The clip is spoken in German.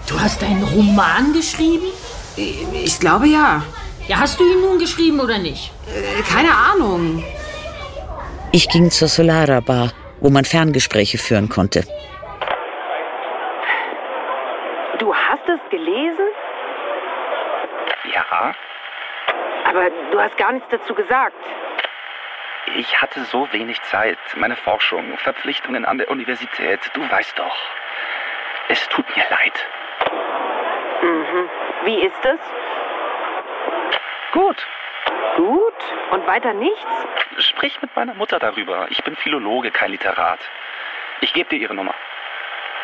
Du hast einen Roman geschrieben? Ich glaube ja. Ja, hast du ihn nun geschrieben oder nicht? Keine Ahnung. Ich ging zur Solara Bar, wo man Ferngespräche führen konnte. Du hast es gelesen? Ja, Aber du hast gar nichts dazu gesagt. ich hatte so wenig Zeit. Meine Forschung, Verpflichtungen an der Universität, du weißt doch. Es tut mir leid. Wie ist es? Gut, Gut? Und weiter nichts? sprich mit meiner Mutter darüber. Ich bin Philologe, kein Literat. Ich gebe dir ihre Nummer.